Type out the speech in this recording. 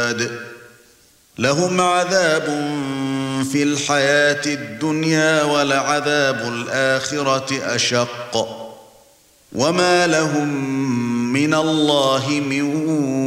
العباد لهم عذاب في الحياة الدنيا ولعذاب الآخرة أشق وما لهم من الله من